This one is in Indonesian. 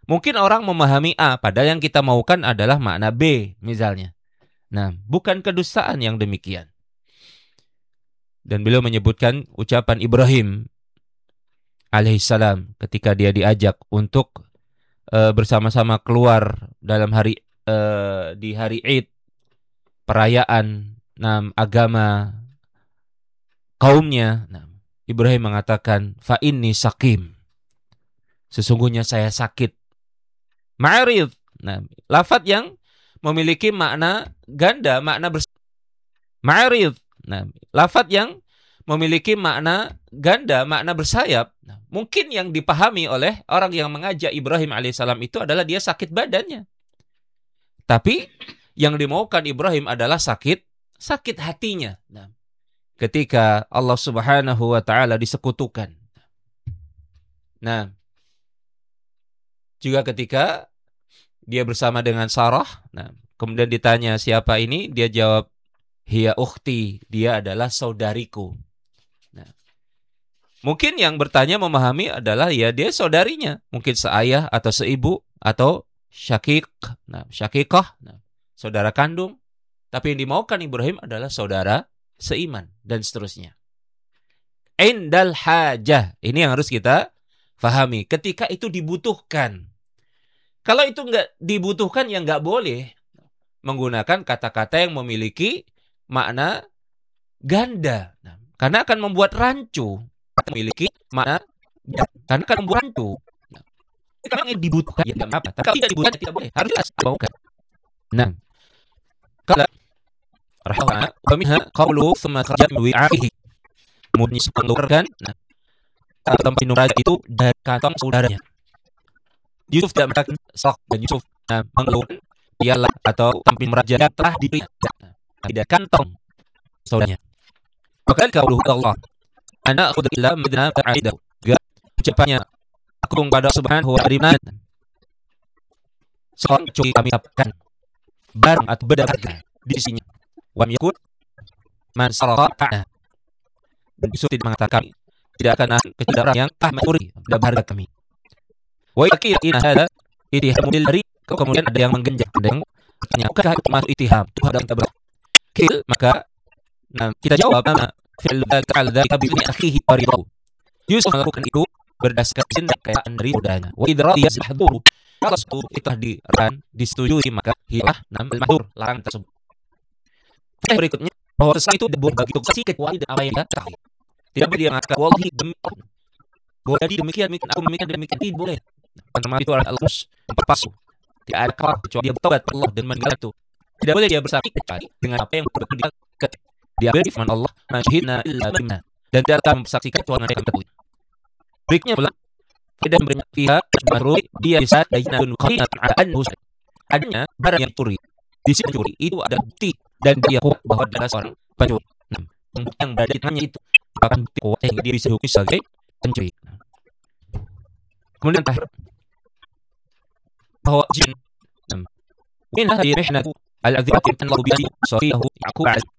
Mungkin orang memahami A, padahal yang kita maukan adalah makna B, misalnya. Nah, bukan kedustaan yang demikian. Dan beliau menyebutkan ucapan Ibrahim alaihissalam ketika dia diajak untuk bersama-sama keluar dalam hari di hari Id, perayaan agama kaumnya. Ibrahim mengatakan, fa inni sakim, sesungguhnya saya sakit. Ma'rid, lafadz yang memiliki makna ganda, makna Ma'rid, lafadz yang memiliki makna ganda, makna bersayap. Mungkin yang dipahami oleh orang yang mengajak Ibrahim alaihissalam itu adalah dia sakit badannya. Tapi yang dimaukan Ibrahim adalah sakit hatinya. Ketika Allah Subhanahu wa taala disekutukan. Nah, juga ketika dia bersama dengan Sarah, kemudian ditanya siapa ini, dia jawab, hiya ukhti, dia adalah saudariku. Mungkin yang bertanya memahami adalah ya dia saudarinya, mungkin seayah atau seibu atau syakikah, saudara kandung. Tapi yang dimaukan Ibrahim adalah saudara seiman dan seterusnya. Indal hajah, ini yang harus kita fahami. Ketika itu dibutuhkan. Kalau itu nggak dibutuhkan, ya nggak boleh menggunakan kata-kata yang memiliki makna ganda. Karena akan membuat rancu. Memiliki makna karena akan membuat rancu. Kalau yang dibutuhkan, ya nggak apa-apa. Tapi kalau tidak dibutuhkan, tidak boleh. Harus dibawakan. Nah, kalau rahimah faminha qawlu thumma kharaja min wi'a'ihi. Kemudian mengeluarkan tempat nuraj itu dari kantong saudaranya. Yusuf tidak mengatakan sok, dan Yusuf mengeluarkan piala atau tampil meraja yang telah diberi tidak kantong saudaranya. Maka qaulu Allah, ana akhudhu illa madna ta'idahu. Ucapannya, aku kepada Subhanahu wa ta'ala, seorang curi kami dapatkan barang atau benda di sisinya. Wa yakun man sarata. Dan Yusuf tidak mengatakan tidak akan kecuali orang yang mencuri benda berharga kami. Wa yakina hada ittihamul dari, kemudian ada yang menggenjot, ada yang bertanya, apakah itu masuk ittiham? Itu ada kita berkil, maka kita jawab fi'l ta'ala dzalika bi akhihi faridahu. Yusuf melakukan itu berdasarkan tindakan dari saudaranya. Wa idra yahduru, kalau itu disetujui, maka hilah al-mahdur, larangan tersebut. Berikutnya, bahwa sesuatu itu boleh bagi saksi kecuali dengan apa yang dia ketahui. Tidak boleh dia mengatakan wallahi demi Allah, boleh jadi demikian aku demikian tidak boleh. Karena itu adalah al-ghus, palsu. Tidak ada kalah kecuali dia bertobat Allah dan meninggalkan itu. Tidak boleh dia bersaksi kecuali dengan apa yang betul dia diambil di firman Allah, ma syahidna illa bima, dan tidak akan mempersaksikan kecuali dengan yang tersebut. Berikutnya pula tidak memberinya pihak baru dia bisa dayinatun qinatun ala annahu adanya barang yang curi. Di sini curi itu ada bukti dan dia kuat bahwa adalah seorang pencuri. Yang berada di tangannya itu akan bukti kuat sehingga dia bisa dihukum sebagai pencuri. Kemudian terakhir, bahwa jin min hadhihi rihnatu al-'azimati an Allah bihi sariyahu yaqub